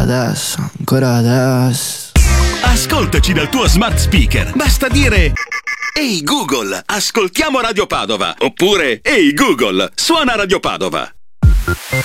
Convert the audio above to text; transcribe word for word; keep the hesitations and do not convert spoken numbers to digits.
adesso, ancora adesso. Ascoltaci dal tuo smart speaker. Basta dire: ehi Google, ascoltiamo Radio Padova. Oppure: ehi Google, suona Radio Padova.